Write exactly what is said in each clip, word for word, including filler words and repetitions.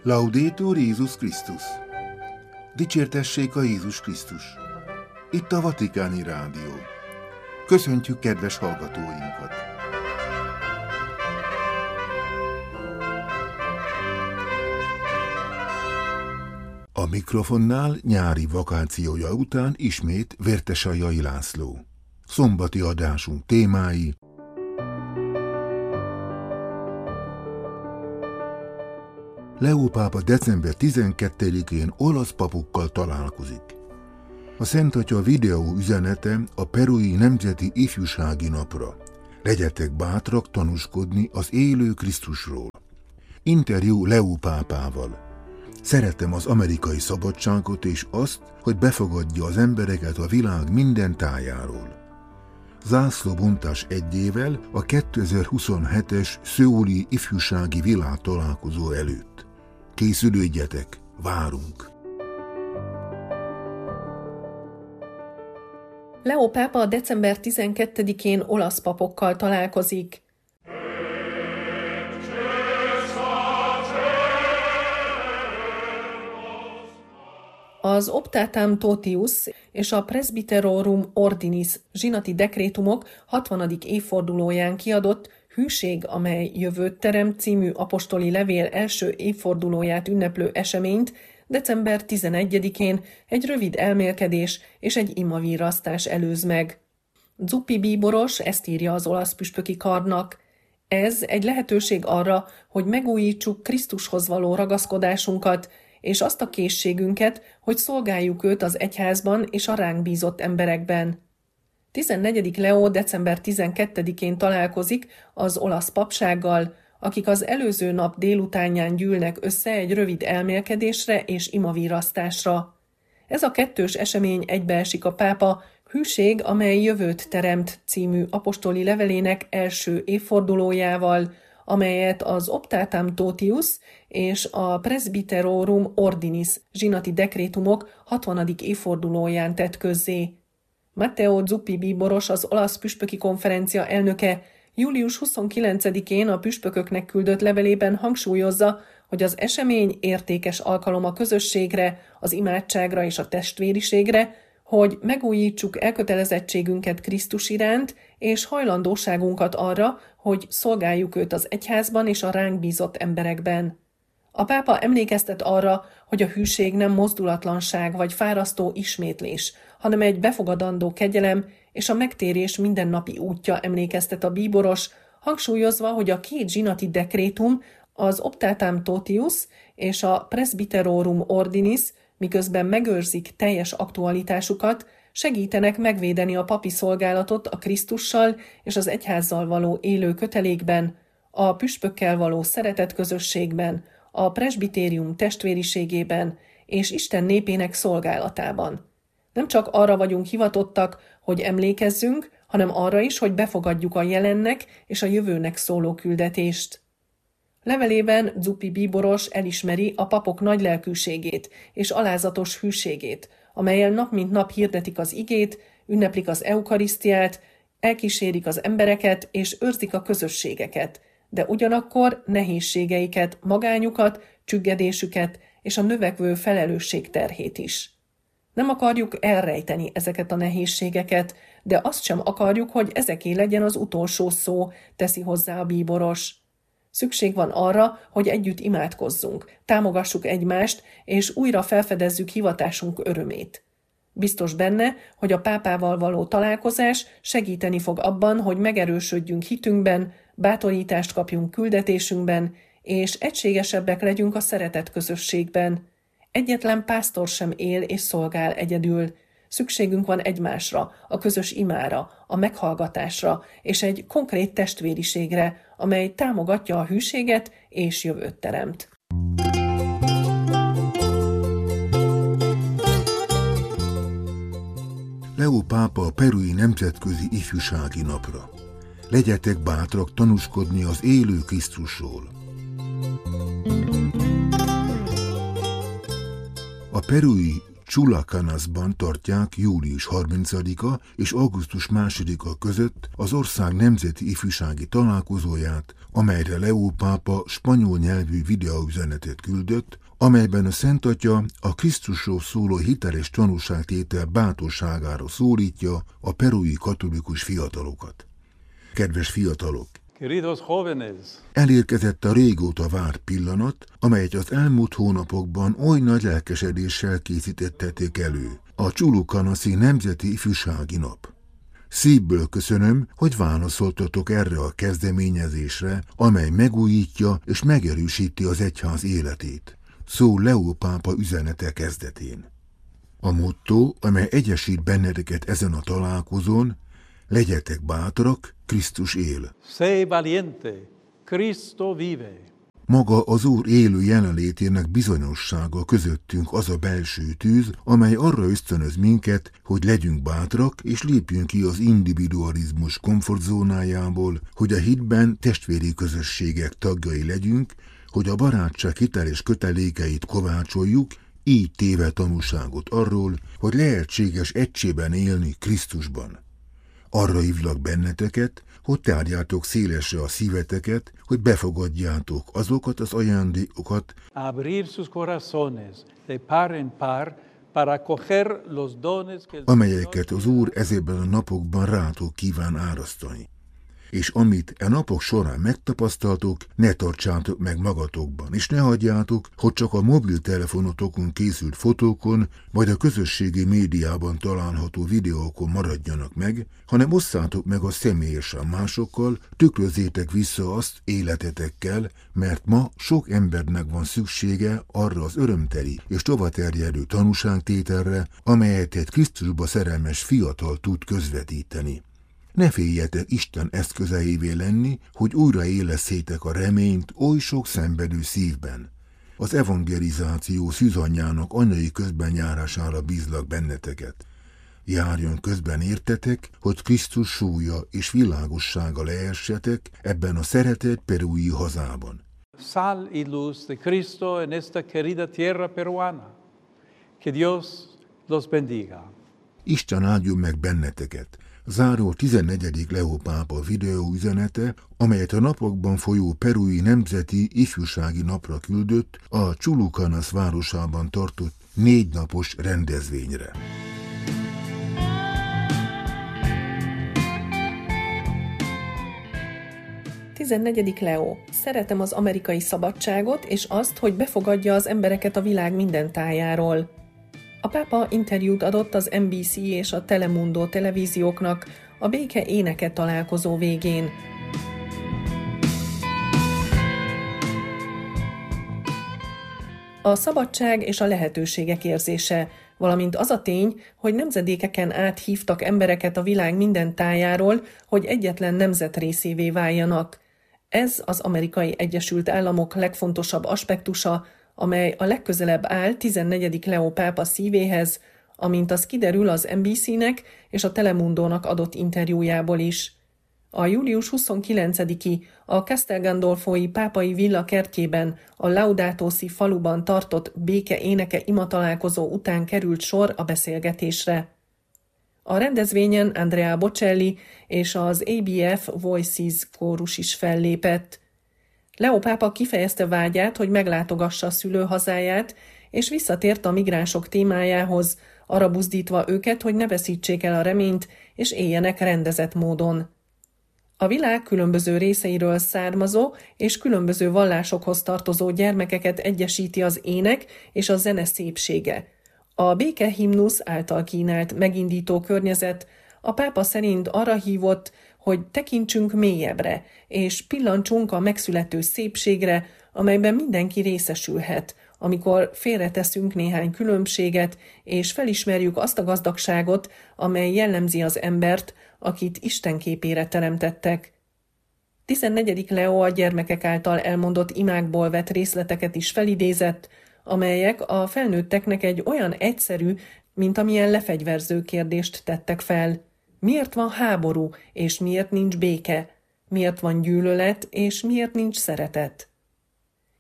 Laudetur Jézus Krisztus! Dicsértessék a Jézus Krisztus! Itt a Vatikáni Rádió. Köszöntjük kedves hallgatóinkat! A mikrofonnál nyári vakációja után ismét Vértesajai László. Szombati adásunk témái: Leó pápa december tizenkettedikén olasz papokkal találkozik. A Szent Atya videó üzenete a perui Nemzeti Ifjúsági Napra. Legyetek bátrak tanúskodni az élő Krisztusról. Interjú Leó pápával. Szeretem az amerikai szabadságot és azt, hogy befogadja az embereket a világ minden tájáról. Zászlóbontás egyével a kétezer-huszonhetes szöuli ifjúsági világtalálkozó előtt. Készülődjetek, várunk! Leó pápa december tizenkettedikén olasz papokkal találkozik. Az Optatam Totius és a Presbyterorum Ordinis zsinati dekrétumok hatvanadik évfordulóján kiadott Hűség, amely jövőt teremt című apostoli levél első évfordulóját ünneplő eseményt december tizenegyedikén egy rövid elmélkedés és egy imavírasztás előz meg. Zuppi bíboros ezt írja az olasz püspöki karnak. Ez egy lehetőség arra, hogy megújítsuk Krisztushoz való ragaszkodásunkat, és azt a készségünket, hogy szolgáljuk őt az egyházban és a ránk bízott emberekben. tizennegyedik Leó december tizenkettedikén találkozik az olasz papsággal, akik az előző nap délutánján gyűlnek össze egy rövid elmélkedésre és imavírasztásra. Ez a kettős esemény egybeesik a pápa Hűség, amely jövőt teremt című apostoli levelének első évfordulójával, amelyet az Optatam Totius és a Presbyterorum Ordinis zsinati dekrétumok hatvanadik évfordulóján tett közzé. Matteo Zuppi bíboros, az olasz püspöki konferencia elnöke július huszonkilencedikén a püspököknek küldött levelében hangsúlyozza, hogy az esemény értékes alkalom a közösségre, az imádságra és a testvériségre, hogy megújítsuk elkötelezettségünket Krisztus iránt, és hajlandóságunkat arra, hogy szolgáljuk őt az egyházban és a ránk bízott emberekben. A pápa emlékeztet arra, hogy a hűség nem mozdulatlanság vagy fárasztó ismétlés, hanem egy befogadandó kegyelem és a megtérés mindennapi útja, emlékeztet a bíboros, hangsúlyozva, hogy a két zsinati dekrétum, az Optatam Totius és a Presbyterorum Ordinis, miközben megőrzik teljes aktualitásukat, segítenek megvédeni a papi szolgálatot a Krisztussal és az egyházzal való élő kötelékben, a püspökkel való szeretet közösségben, a presbitérium testvériségében és Isten népének szolgálatában. Nem csak arra vagyunk hivatottak, hogy emlékezzünk, hanem arra is, hogy befogadjuk a jelennek és a jövőnek szóló küldetést. Levelében Zuppi bíboros elismeri a papok nagy lelkűségét és alázatos hűségét, amellyel nap mint nap hirdetik az igét, ünneplik az eukarisztiát, elkísérik az embereket és őrzik a közösségeket, de ugyanakkor nehézségeiket, magányukat, csüggedésüket és a növekvő felelősség terhét is. Nem akarjuk elrejteni ezeket a nehézségeket, de azt sem akarjuk, hogy ezeké legyen az utolsó szó, teszi hozzá a bíboros. Szükség van arra, hogy együtt imádkozzunk, támogassuk egymást, és újra felfedezzük hivatásunk örömét. Biztos benne, hogy a pápával való találkozás segíteni fog abban, hogy megerősödjünk hitünkben, bátorítást kapjunk küldetésünkben, és egységesebbek legyünk a szeretet közösségben. Egyetlen pásztor sem él és szolgál egyedül. Szükségünk van egymásra, a közös imára, a meghallgatásra és egy konkrét testvériségre, amely támogatja a hűséget és jövőt teremt. Leó pápa a perui Nemzetközi Ifjúsági Napra. Legyetek bátrak tanúskodni az élő Krisztusról. A perui Chulacanasban tartják július harmincadika és augusztus másodika között az ország nemzeti ifjúsági találkozóját, amelyre Leó pápa spanyol nyelvű videóüzenetet küldött, amelyben a Szent Atya a Krisztusról szóló hiteles tanúságtétel bátorságára szólítja a perui katolikus fiatalokat. Kedves fiatalok! Elérkezett a régóta várt pillanat, amelyet az elmúlt hónapokban oly nagy lelkesedéssel készítették elő, a Chulucanasi Nemzeti Ifjúsági Nap. Szívből köszönöm, hogy válaszoltatok erre a kezdeményezésre, amely megújítja és megerősíti az egyház életét. Szól Leó pápa üzenete kezdetén. A motto, amely egyesít benneteket ezen a találkozón: legyetek bátrak, Krisztus él. Sé valiente, Cristo vive. Maga az Úr élő jelenlétének bizonyossága közöttünk az a belső tűz, amely arra ösztönöz minket, hogy legyünk bátrak és lépjünk ki az individualizmus komfortzónájából, hogy a hitben testvéri közösségek tagjai legyünk, hogy a barátság hiteles kötelékeit kovácsoljuk, így téve tanúságot arról, hogy lehetséges egységben élni Krisztusban. Arra hívlak benneteket, hogy tárjátok szélesre a szíveteket, hogy befogadjátok azokat az ajándékokat, Abrir sus corazones de par en par para coger los dones que amelyeket az Úr ezekben a napokban rátok kíván árasztani. És amit e napok során megtapasztaltok, ne tartsátok meg magatokban, és ne hagyjátok, hogy csak a mobiltelefonotokon készült fotókon, vagy a közösségi médiában található videókon maradjanak meg, hanem osszátok meg a személyesen másokkal, tükrözzétek vissza azt életetekkel, mert ma sok embernek van szüksége arra az örömteli és tovaterjedő tanúságtételre, amelyet egy Krisztusba szerelmes fiatal tud közvetíteni. Ne féljetek Isten eszközeivé lenni, hogy újra élesszétek a reményt oly sok szenvedő szívben. Az evangelizáció szűzanyjának anyai közbenjárására bízlak benneteket. Járjon közben értetek, hogy Krisztus súlya és világossága lehessetek ebben a szeretett perui hazában. Sal y luz de Cristo en esta querida tierra peruana. Que Dios los bendiga. Isten áldjon meg benneteket. Záró tizennegyedik Leó pápa videóüzenete, amelyet a napokban folyó perui nemzeti ifjúsági napra küldött a Chulucanas városában tartott négy napos rendezvényre. tizennegyedik Leó. Szeretem az amerikai szabadságot és azt, hogy befogadja az embereket a világ minden tájáról. A pápa interjút adott az en bé cé és a Telemundo televízióknak a béke éneke találkozó végén. A szabadság és a lehetőségek érzése, valamint az a tény, hogy nemzedékeken át hívtak embereket a világ minden tájáról, hogy egyetlen nemzet részévé váljanak. Ez az Amerikai Egyesült Államok legfontosabb aspektusa, amely a legközelebb áll tizennegyedik Leó pápa szívéhez, amint az kiderül az en bé cének és a Telemundónak adott interjújából is. A július huszonkilencediki a Castel Gandolfoi pápai villa kertjében a Laudato Si faluban tartott béke éneke imatalálkozó után került sor a beszélgetésre. A rendezvényen Andrea Bocelli és az á bé ef Voices kórus is fellépett. Leó pápa kifejezte vágyát, hogy meglátogassa a szülőhazáját, és visszatért a migránsok témájához, arra buzdítva őket, hogy ne veszítsék el a reményt, és éljenek rendezett módon. A világ különböző részeiről származó és különböző vallásokhoz tartozó gyermekeket egyesíti az ének és a zene szépsége. A békehimnusz által kínált megindító környezet a pápa szerint arra hívott, hogy tekintsünk mélyebbre, és pillancsunk a megszülető szépségre, amelyben mindenki részesülhet, amikor félreteszünk néhány különbséget, és felismerjük azt a gazdagságot, amely jellemzi az embert, akit Isten képére teremtettek. tizennegyedik Leó a gyermekek által elmondott imákból vett részleteket is felidézett, amelyek a felnőtteknek egy olyan egyszerű, mint amilyen lefegyverző kérdést tettek fel. Miért van háború, és miért nincs béke? Miért van gyűlölet, és miért nincs szeretet?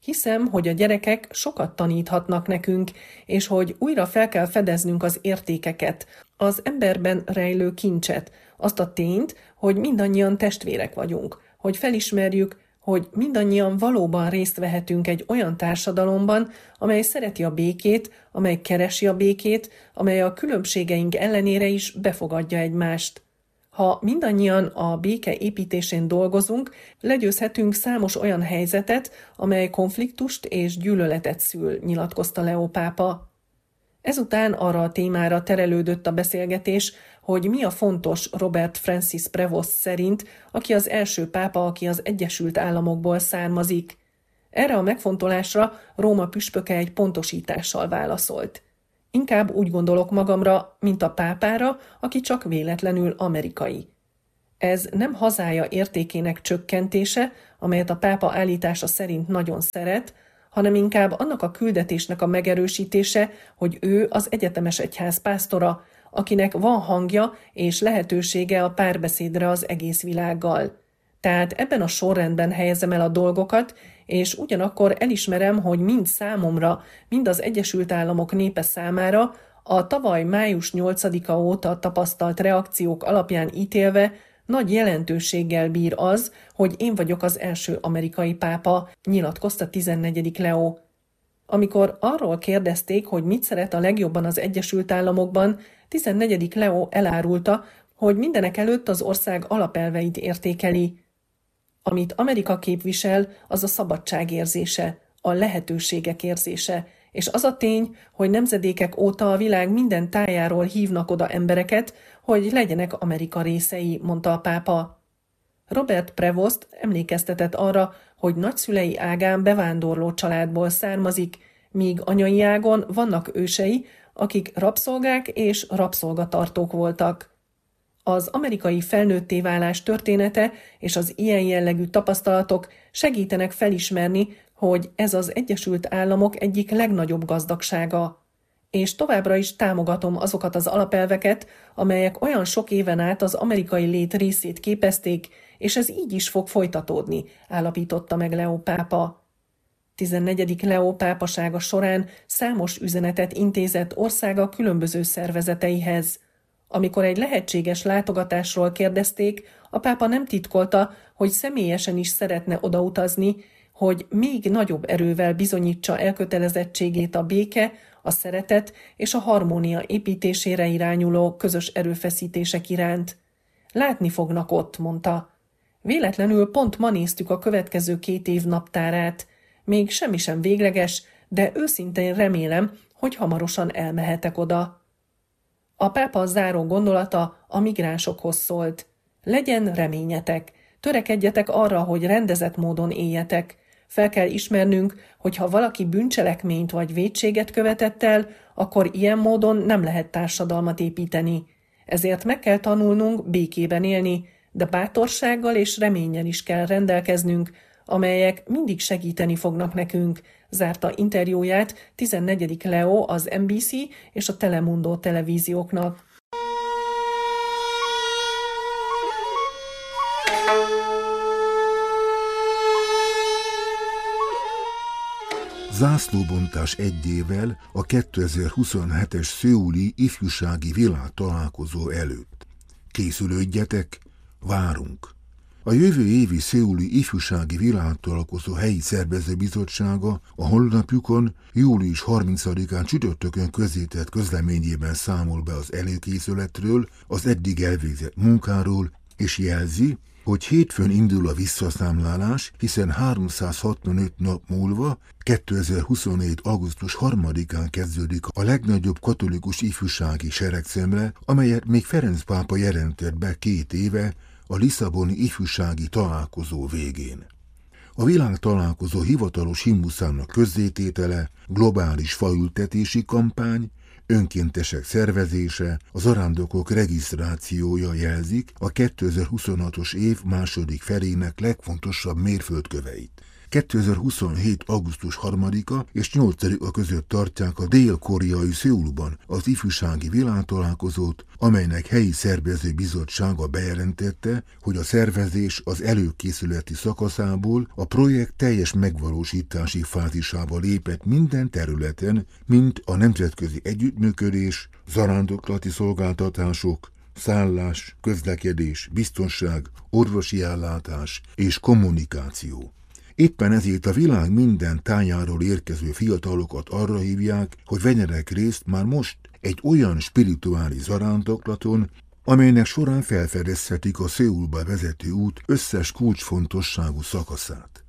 Hiszem, hogy a gyerekek sokat taníthatnak nekünk, és hogy újra fel kell fedeznünk az értékeket, az emberben rejlő kincset, azt a tényt, hogy mindannyian testvérek vagyunk, hogy felismerjük, hogy mindannyian valóban részt vehetünk egy olyan társadalomban, amely szereti a békét, amely keresi a békét, amely a különbségeink ellenére is befogadja egymást. Ha mindannyian a béke építésén dolgozunk, legyőzhetünk számos olyan helyzetet, amely konfliktust és gyűlöletet szül, nyilatkozta Leó pápa. Ezután arra a témára terelődött a beszélgetés, hogy mi a fontos Robert Francis Prevost szerint, aki az első pápa, aki az Egyesült Államokból származik. Erre a megfontolásra Róma püspöke egy pontosítással válaszolt. Inkább úgy gondolok magamra, mint a pápára, aki csak véletlenül amerikai. Ez nem hazája értékének csökkentése, amelyet a pápa állítása szerint nagyon szeret, hanem inkább annak a küldetésnek a megerősítése, hogy ő az egyetemes egyház pásztora, akinek van hangja és lehetősége a párbeszédre az egész világgal. Tehát ebben a sorrendben helyezem el a dolgokat, és ugyanakkor elismerem, hogy mind számomra, mind az Egyesült Államok népe számára a tavaly május nyolcadika óta tapasztalt reakciók alapján ítélve nagy jelentőséggel bír az, hogy én vagyok az első amerikai pápa, nyilatkozta tizennegyedik Leó. Amikor arról kérdezték, hogy mit szeret a legjobban az Egyesült Államokban, tizennegyedik Leó elárulta, hogy mindenek előtt az ország alapelveit értékeli. Amit Amerika képvisel, az a szabadság érzése, a lehetőségek érzése, és az a tény, hogy nemzedékek óta a világ minden tájáról hívnak oda embereket, hogy legyenek Amerika részei, mondta a pápa. Robert Prevost emlékeztetett arra, hogy nagyszülei ágán bevándorló családból származik, míg anyai ágon vannak ősei, akik rabszolgák és rabszolgatartók voltak. Az amerikai felnőtté válás története és az ilyen jellegű tapasztalatok segítenek felismerni, hogy ez az Egyesült Államok egyik legnagyobb gazdagsága. És továbbra is támogatom azokat az alapelveket, amelyek olyan sok éven át az amerikai lét részét képezték, és ez így is fog folytatódni, állapította meg Leó pápa. tizennegyedik Leó pápasága során számos üzenetet intézett országa különböző szervezeteihez. Amikor egy lehetséges látogatásról kérdezték, a pápa nem titkolta, hogy személyesen is szeretne odautazni, hogy még nagyobb erővel bizonyítsa elkötelezettségét a béke, a szeretet és a harmónia építésére irányuló közös erőfeszítések iránt. Látni fognak ott, mondta. Véletlenül pont ma néztük a következő két év naptárát. Még semmi sem végleges, de őszintén remélem, hogy hamarosan elmehetek oda. A pápa záró gondolata a migránsokhoz szólt. Legyen reményetek, törekedjetek arra, hogy rendezett módon éljetek. Fel kell ismernünk, hogy ha valaki bűncselekményt vagy vétséget követett el, akkor ilyen módon nem lehet társadalmat építeni. Ezért meg kell tanulnunk békében élni, de bátorsággal és reménnyel is kell rendelkeznünk, amelyek mindig segíteni fognak nekünk, zárta interjúját tizennegyedik Leó az en bé cé és a Telemundo televízióknak. Zászlóbontás egyével a kétezer-huszonhetes szöuli ifjúsági világtalálkozó előtt. Készülődjetek, várunk! A jövő évi szöuli ifjúsági világtalálkozó helyi szervezőbizottsága a honlapjukon július harmincadikán csütörtökön közzétett közleményében számol be az előkészületről, az eddig elvégzett munkáról, és jelzi, hogy hétfőn indul a visszaszámlálás, hiszen háromszázhatvanöt nap múlva, kétezer-huszonhét. augusztus harmadikán kezdődik a legnagyobb katolikus ifjúsági seregszemle, amelyet még Ferenc pápa jelentett be két éve a lisszaboni ifjúsági találkozó végén. A világtalálkozó hivatalos himnuszának közzététele, globális faültetési kampány, önkéntesek szervezése, az arándokok regisztrációja jelzik a kétezer-huszonhatos év második felének legfontosabb mérföldköveit. kétezer-huszonhét. augusztus harmadika és nyolcadika között tartják a dél-koreai Szöulban az ifjúsági világtalálkozót, amelynek helyi szervező bizottsága bejelentette, hogy a szervezés az előkészületi szakaszából a projekt teljes megvalósítási fázisába lépett minden területen, mint a nemzetközi együttműködés, zarándoklati szolgáltatások, szállás, közlekedés, biztonság, orvosi ellátás és kommunikáció. Éppen ezért a világ minden tájáról érkező fiatalokat arra hívják, hogy vegyenek részt már most egy olyan spirituális zarándoklaton, amelynek során felfedezhetik a Szöulba vezető út összes kulcsfontosságú szakaszát.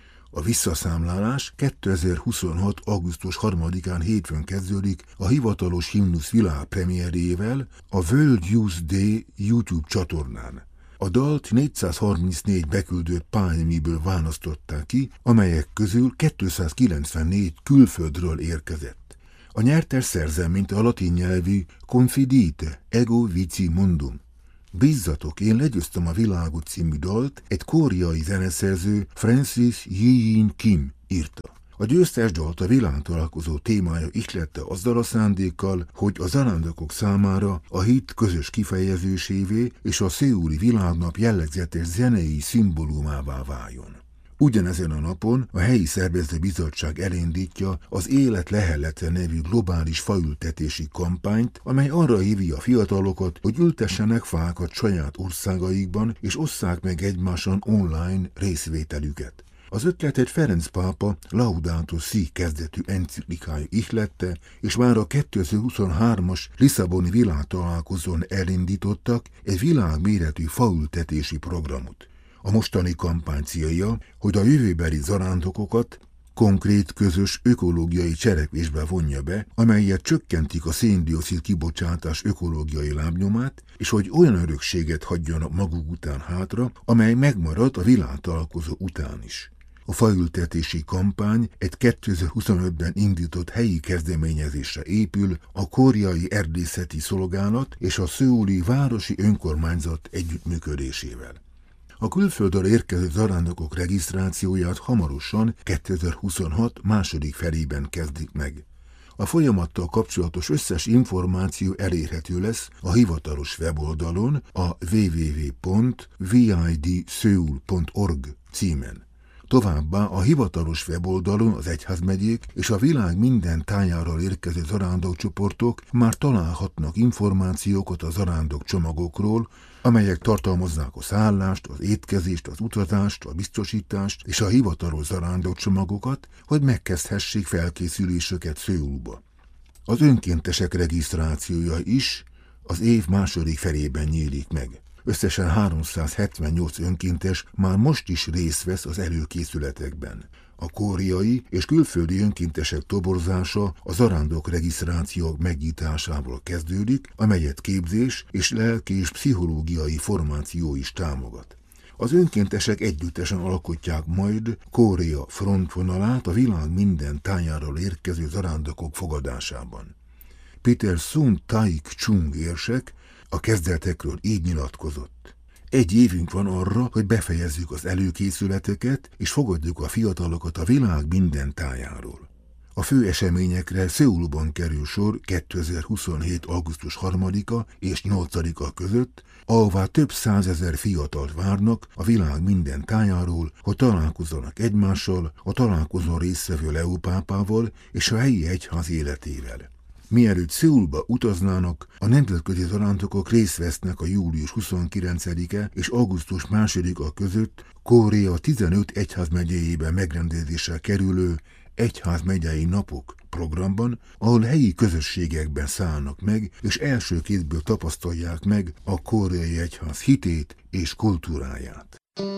A visszaszámlálás kétezer-huszonhat. augusztus harmadikán hétfőn kezdődik a hivatalos himnusz világpremierjével a World Youth Day YouTube csatornán. A dalt négyszázharmincnégy beküldött pályamiből választották ki, amelyek közül kétszázkilencvennégy külföldről érkezett. A nyertes szerzeményt a latin nyelvű Confidite, ego vici mundum. Bízzatok, én legyőztem a világot című dalt egy koreai zeneszerző, Francis Yi-in Kim írta. A győztes dalt a világtalálkozó témája ihlette azzal a szándékkal, hogy a zarándokok számára a hit közös kifejezésévé és a szöuli világnap jellegzetes zenei szimbólumává váljon. Ugyanezen a napon a helyi szervező bizottság elindítja az Élet Lehellete nevű globális faültetési kampányt, amely arra hívja a fiatalokat, hogy ültessenek fákat saját országaikban és osszák meg egymáson online részvételüket. Az ötletet Ferenc pápa Laudato Si kezdetű enciklikája ihlette, és már a kétezer-huszonhármas Lisszaboni világtalálkozón elindítottak egy világméretű faültetési programot. A mostani kampány célja, hogy a jövőbeli zarándokokat konkrét közös ökológiai cselekvésbe vonja be, amelyet csökkentik a szén-dioxid kibocsátás ökológiai lábnyomát, és hogy olyan örökséget hagyjanak maguk után hátra, amely megmarad a világtalálkozó után is. A faültetési kampány egy kétezer-huszonötben indított helyi kezdeményezésre épül a koreai erdészeti szolgálat és a szöuli városi önkormányzat együttműködésével. A külföldről érkező zarándokok regisztrációját hamarosan kétezer-huszonhat második felében kezdik meg. A folyamattal kapcsolatos összes információ elérhető lesz a hivatalos weboldalon a double-u double-u double-u pont v i d seoul pont org címen. Továbbá a hivatalos weboldalon az egyházmegyék és a világ minden tájáról érkező zarándokcsoportok már találhatnak információkat a zarándok csomagokról, amelyek tartalmaznák a szállást, az étkezést, az utazást, a biztosítást és a hivatalos zarándokcsomagokat, hogy megkezdhessék felkészülésüket Szöulba. Az önkéntesek regisztrációja is az év második felében nyílik meg. Összesen háromszázhetvennyolc önkéntes már most is részt vesz az előkészületekben. A koreai és külföldi önkéntesek toborzása a zarándok regisztrációk megnyitásával kezdődik, amelyet képzés és lelki és pszichológiai formáció is támogat. Az önkéntesek együttesen alkotják majd Korea frontvonalát a világ minden tájáról érkező zarándokok fogadásában. Peter Sun Taik-chung érsek a kezdetekről így nyilatkozott. Egy évünk van arra, hogy befejezzük az előkészületeket, és fogadjuk a fiatalokat a világ minden tájáról. A fő eseményekre Szöulban kerül sor kétezer-huszonhét. augusztus harmadika és nyolcadika között, ahová több százezer fiatalt várnak a világ minden tájáról, hogy találkozzanak egymással, a találkozón résztvevő Leó pápával és a helyi egyház életével. Mielőtt Szöulba utaznának, a nemzetközi zarándokok részt vesznek a július huszonkilencedike és augusztus másodika között Korea tizenöt egyházmegyéjében megrendezésre kerülő egyházmegyei napok programban, ahol helyi közösségekben szállnak meg, és első kézből tapasztalják meg a koreai egyház hitét és kultúráját.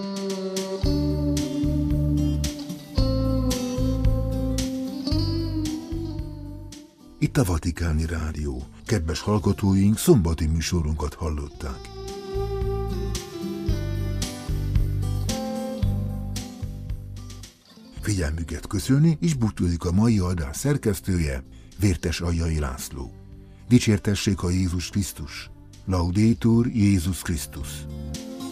Itt a Vatikáni Rádió. Kedves hallgatóink, szombati műsorunkat hallották. Figyelmüket köszöni, és búcsúzik a mai adás szerkesztője, Vértes Aljai László. Dicsértessék a Jézus Krisztus! Laudetur Jézus Krisztus!